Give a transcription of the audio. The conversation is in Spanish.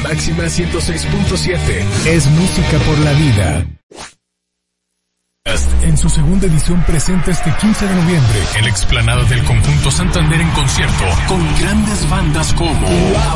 Máxima 106.7. Es música por la vida. En su segunda edición presenta este 15 de noviembre el explanado del Conjunto Santander en concierto con grandes bandas como